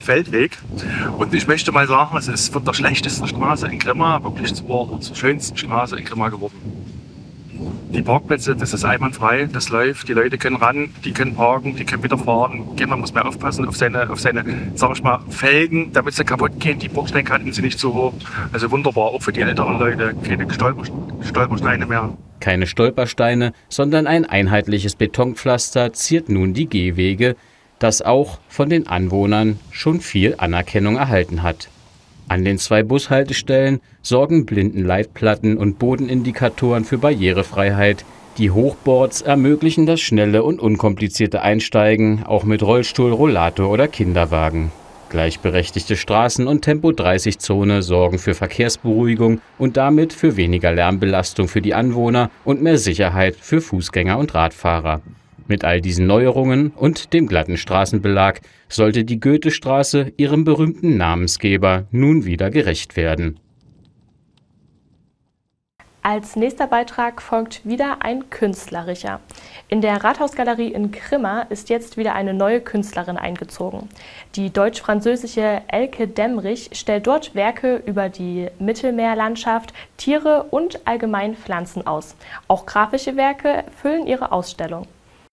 Feldweg. Und ich möchte mal sagen, es ist von der schlechtesten Straße in Grimma wirklich zur schönsten Straße in Grimma geworden. Die Parkplätze, das ist einwandfrei, das läuft, die Leute können ran, die können parken, die können wieder fahren. Man muss mehr aufpassen auf seine, sag ich mal, Felgen, damit sie kaputt gehen. Die Bordsteinkanten sind nicht so hoch. Also wunderbar, auch für die älteren Leute, keine Stolpersteine mehr. Keine Stolpersteine, sondern ein einheitliches Betonpflaster ziert nun die Gehwege, das auch von den Anwohnern schon viel Anerkennung erhalten hat. An den 2 Bushaltestellen sorgen Blindenleitplatten und Bodenindikatoren für Barrierefreiheit. Die Hochboards ermöglichen das schnelle und unkomplizierte Einsteigen, auch mit Rollstuhl, Rollator oder Kinderwagen. Gleichberechtigte Straßen- und Tempo-30-Zone sorgen für Verkehrsberuhigung und damit für weniger Lärmbelastung für die Anwohner und mehr Sicherheit für Fußgänger und Radfahrer. Mit all diesen Neuerungen und dem glatten Straßenbelag sollte die Goethestraße ihrem berühmten Namensgeber nun wieder gerecht werden. Als nächster Beitrag folgt wieder ein künstlerischer. In der Rathausgalerie in Grimma ist jetzt wieder eine neue Künstlerin eingezogen. Die deutsch-französische Elke Demmrich stellt dort Werke über die Mittelmeerlandschaft, Tiere und allgemein Pflanzen aus. Auch grafische Werke füllen ihre Ausstellung.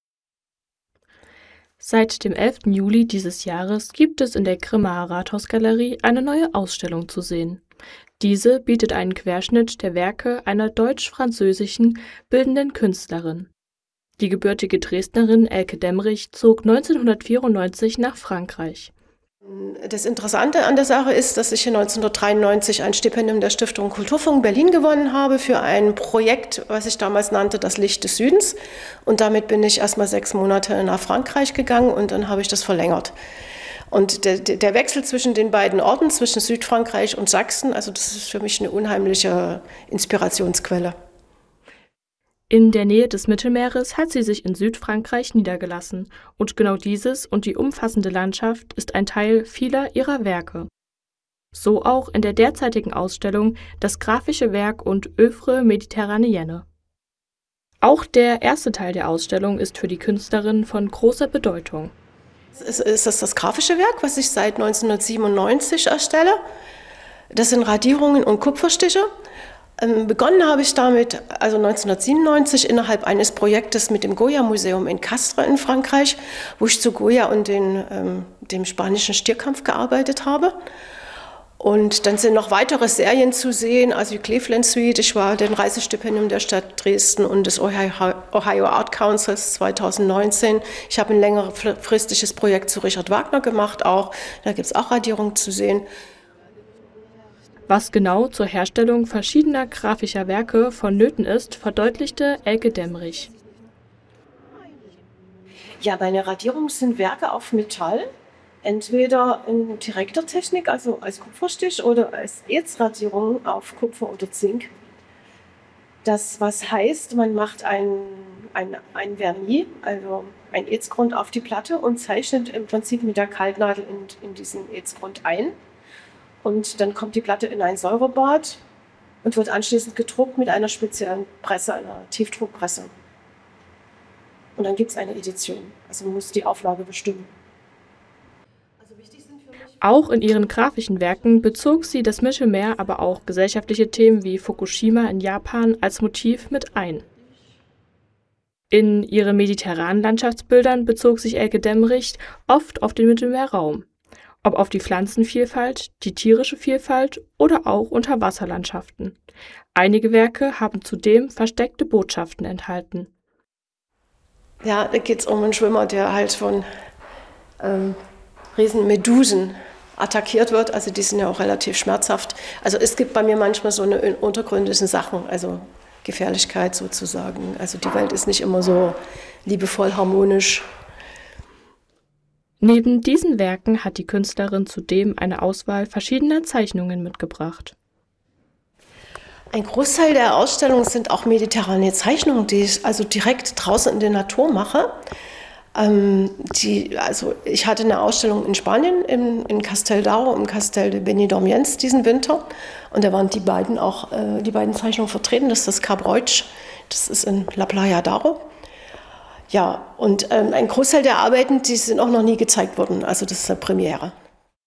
Seit dem 11. Juli dieses Jahres gibt es in der Grimmaer Rathausgalerie eine neue Ausstellung zu sehen. Diese bietet einen Querschnitt der Werke einer deutsch-französischen bildenden Künstlerin. Die gebürtige Dresdnerin Elke Demmrich zog 1994 nach Frankreich. Das Interessante an der Sache ist, dass ich 1993 ein Stipendium der Stiftung Kulturfunk Berlin gewonnen habe für ein Projekt, was ich damals nannte, das Licht des Südens. Und damit bin ich erstmal 6 Monate nach Frankreich gegangen und dann habe ich das verlängert. Und der Wechsel zwischen den beiden Orten, zwischen Südfrankreich und Sachsen, also das ist für mich eine unheimliche Inspirationsquelle. In der Nähe des Mittelmeeres hat sie sich in Südfrankreich niedergelassen und genau dieses und die umfassende Landschaft ist ein Teil vieler ihrer Werke. So auch in der derzeitigen Ausstellung das grafische Werk und Œuvre Méditerranéenne. Auch der erste Teil der Ausstellung ist für die Künstlerin von großer Bedeutung. Ist das grafische Werk, was ich seit 1997 erstelle. Das sind Radierungen und Kupferstiche. Begonnen habe ich damit, also 1997, innerhalb eines Projektes mit dem Goya-Museum in Castres in Frankreich, wo ich zu Goya und dem spanischen Stierkampf gearbeitet habe. Und dann sind noch weitere Serien zu sehen, also die Cleveland Suite. Ich war dem Reisestipendium der Stadt Dresden und des Ohio Art Councils 2019. Ich habe ein längerfristiges Projekt zu Richard Wagner gemacht auch. Da gibt es auch Radierungen zu sehen. Was genau zur Herstellung verschiedener grafischer Werke vonnöten ist, verdeutlichte Elke Demmrich. Ja, meine Radierungen sind Werke auf Metall, entweder in direkter Technik, also als Kupferstich oder als Erzradierung auf Kupfer oder Zink. Das was heißt, man macht ein Vernis, also ein Erzgrund auf die Platte und zeichnet im Prinzip mit der Kaltnadel in diesen Erzgrund ein. Und dann kommt die Platte in ein Säurebad und wird anschließend gedruckt mit einer speziellen Presse, einer Tiefdruckpresse. Und dann gibt es eine Edition. Also man muss die Auflage bestimmen. Auch in ihren grafischen Werken bezog sie das Mittelmeer, aber auch gesellschaftliche Themen wie Fukushima in Japan als Motiv mit ein. In ihren mediterranen Landschaftsbildern bezog sich Elke Demmrich oft auf den Mittelmeerraum. Ob auf die Pflanzenvielfalt, die tierische Vielfalt oder auch Unterwasserlandschaften. Einige Werke haben zudem versteckte Botschaften enthalten. Ja, da geht es um einen Schwimmer, der halt von riesen Medusen attackiert wird. Also die sind ja auch relativ schmerzhaft. Also es gibt bei mir manchmal so eine untergründlichen Sachen, also Gefährlichkeit sozusagen. Also die Welt ist nicht immer so liebevoll, harmonisch. Neben diesen Werken hat die Künstlerin zudem eine Auswahl verschiedener Zeichnungen mitgebracht. Ein Großteil der Ausstellung sind auch mediterrane Zeichnungen, die ich also direkt draußen in der Natur mache. Ich hatte eine Ausstellung in Spanien, in Castel d'Aro, im Castel de Benidormiens diesen Winter. Und da waren die beiden Zeichnungen vertreten. Das ist das Cap Roig, das ist in La Playa d'Aro. Ja, und ein Großteil der Arbeiten, die sind auch noch nie gezeigt worden. Also das ist eine Premiere.